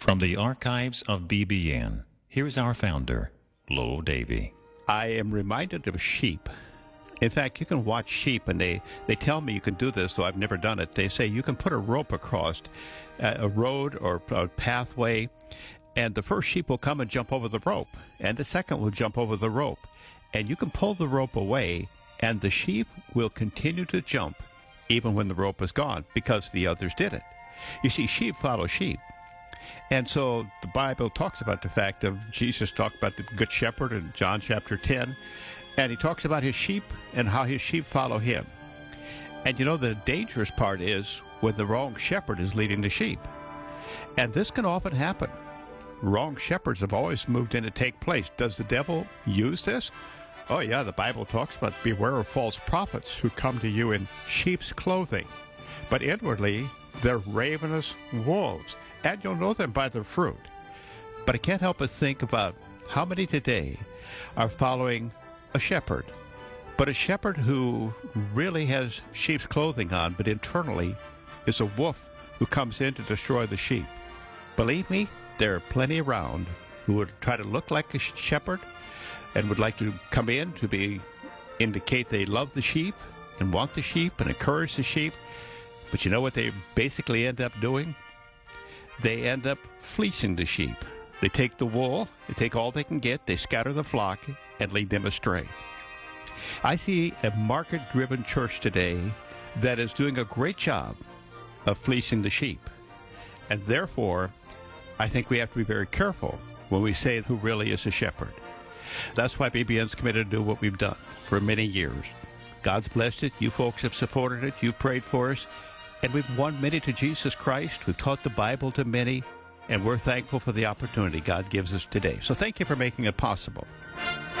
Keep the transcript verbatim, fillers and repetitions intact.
From the archives of B B N, here is our founder, Lowell Davy. I am reminded of sheep. In fact, you can watch sheep, and they, they tell me you can do this, though I've never done it. They say you can put a rope across uh, a road or a pathway, and the first sheep will come and jump over the rope, and the second will jump over the rope. And you can pull the rope away, and the sheep will continue to jump even when the rope is gone, because the others did it. You see, sheep follow sheep. And so the Bible talks about the fact of Jesus talked about the Good Shepherd in John chapter ten, and he talks about his sheep and how his sheep follow him. And you know, the dangerous part is when the wrong shepherd is leading the sheep. And this can often happen. Wrong shepherds have always moved in to take place. Does the devil use this? Oh yeah, the Bible talks about beware of false prophets who come to you in sheep's clothing, but inwardly they're ravenous wolves. And you'll know them by their fruit. But I can't help but think about how many today are following a shepherd, but a shepherd who really has sheep's clothing on, but internally is a wolf who comes in to destroy the sheep. Believe me, there are plenty around who would try to look like a shepherd and would like to come in to be indicate they love the sheep and want the sheep and encourage the sheep. But you know what they basically end up doing? They end up fleecing the sheep. They take the wool, they take all they can get, they scatter the flock, and lead them astray. I see a market-driven church today that is doing a great job of fleecing the sheep. And therefore, I think we have to be very careful when we say who really is a shepherd. That's why B B N's committed to do what we've done for many years. God's blessed it. You folks have supported it. You've prayed for us. And we've won many to Jesus Christ. We've taught the Bible to many, and we're thankful for the opportunity God gives us today. So thank you for making it possible.